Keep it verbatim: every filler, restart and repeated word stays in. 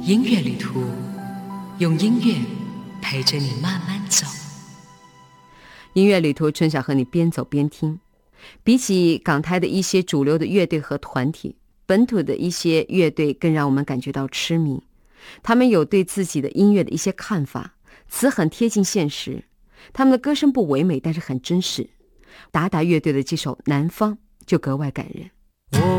音乐旅途，用音乐陪着你慢慢走。 音乐旅途，春晓和你边走边听。比起港台的一些主流的乐队和团体，本土的一些乐队更让我们感觉到痴迷。他们有对自己的音乐的一些看法，词很贴近现实。他们的歌声不唯美，但是很真实。达达乐队的这首《南方》就格外感人。